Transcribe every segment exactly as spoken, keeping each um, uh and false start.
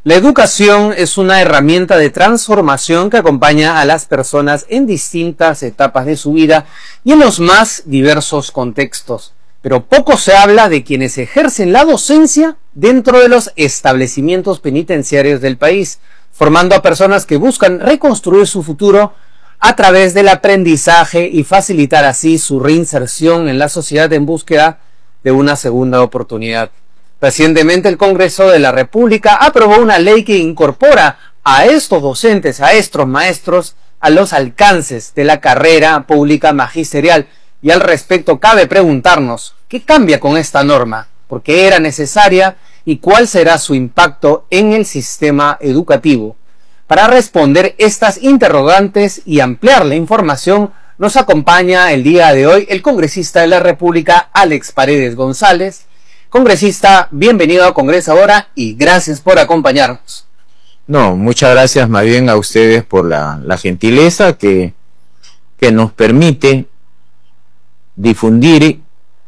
La educación es una herramienta de transformación que acompaña a las personas en distintas etapas de su vida y en los más diversos contextos. Pero poco se habla de quienes ejercen la docencia dentro de los establecimientos penitenciarios del país, formando a personas que buscan reconstruir su futuro a través del aprendizaje y facilitar así su reinserción en la sociedad en búsqueda de una segunda oportunidad. Recientemente el Congreso de la República aprobó una ley que incorpora a estos docentes, a estos maestros, a los alcances de la carrera pública magisterial. Y al respecto cabe preguntarnos, ¿qué cambia con esta norma? ¿Por qué era necesaria? ¿Y cuál será su impacto en el sistema educativo? Para responder estas interrogantes y ampliar la información, nos acompaña el día de hoy el congresista de la República, Alex Paredes González. Congresista, bienvenido a Congreso Ahora y gracias por acompañarnos. No, muchas gracias más bien a ustedes por la, la gentileza que, que nos permite difundir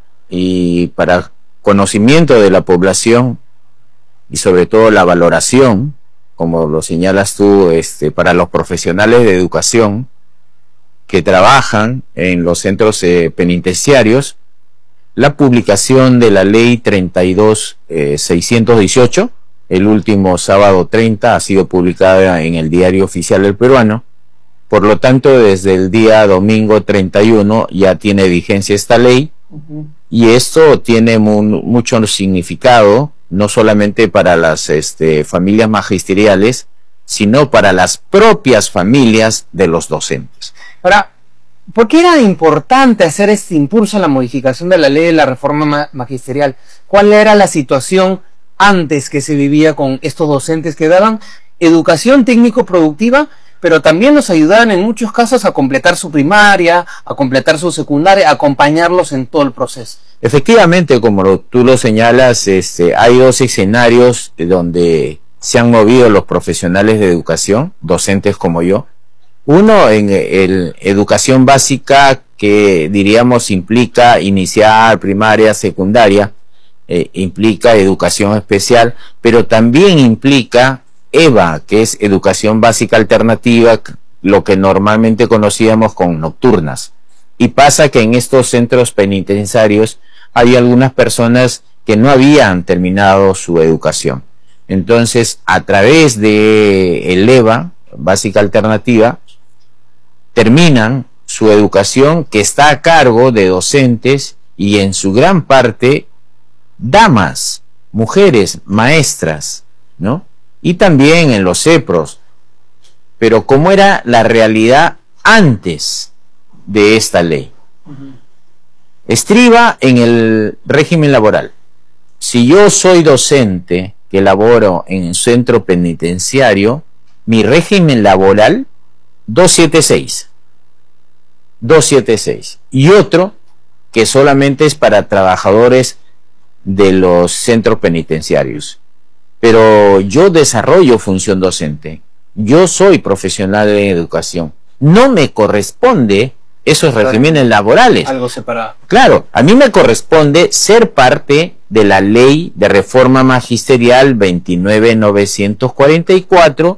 y para conocimiento de la población y sobre todo la valoración, como lo señalas tú, este, para los profesionales de educación que trabajan en los centros eh, penitenciarios, la publicación de la ley treinta y dos mil seiscientos dieciocho, el último sábado treinta, ha sido publicada en el Diario Oficial del Peruano. Por lo tanto, desde el día domingo treinta y uno ya tiene vigencia esta ley, uh-huh. Y esto tiene mu mucho significado, no solamente para las este, familias magisteriales, sino para las propias familias de los docentes. Ahora, ¿por qué era importante hacer este impulso a la modificación de la ley de la reforma ma magisterial? ¿Cuál era la situación antes que se vivía con estos docentes que daban educación técnico-productiva, pero también nos ayudaban en muchos casos a completar su primaria, a completar su secundaria, a acompañarlos en todo el proceso? Efectivamente, como lo, tú lo señalas, este, hay dos escenarios donde se han movido los profesionales de educación, docentes como yo. Uno en el educación básica, que diríamos implica inicial, primaria, secundaria, eh, implica educación especial, pero también implica EVA, que es educación básica alternativa, lo que normalmente conocíamos con nocturnas. Y pasa que en estos centros penitenciarios hay algunas personas que no habían terminado su educación. Entonces, a través de el EVA, básica alternativa, terminan su educación, que está a cargo de docentes y en su gran parte damas, mujeres, maestras, ¿no? Y también en los CEPROS. Pero ¿cómo era la realidad antes de esta ley? Uh-huh. Estriba en el régimen laboral. Si yo soy docente que laboro en un centro penitenciario, mi régimen laboral doscientos setenta y seis. doscientos setenta y seis. Y otro que solamente es para trabajadores de los centros penitenciarios. Pero yo desarrollo función docente. Yo soy profesional de educación. No me corresponde esos regímenes laborales. Algo separado. Claro, a mí me corresponde ser parte de la ley de reforma magisterial veintinueve mil novecientos cuarenta y cuatro,